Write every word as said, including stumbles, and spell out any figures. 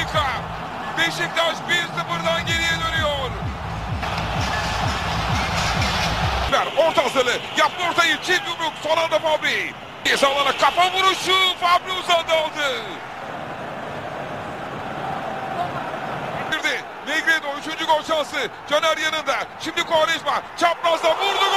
dakika. Beşiktaş bir sıfırdan geriye dönüyor. Orta hazırlığı. Yaptı ortayı. Çift yumruk. Son anda Fabri. Sağlana kafa vuruşu. Fabri uzandı aldı. Negredo üçüncü gol şansı. Caner yanında. Şimdi Quaresma. Çaprazda vurdu.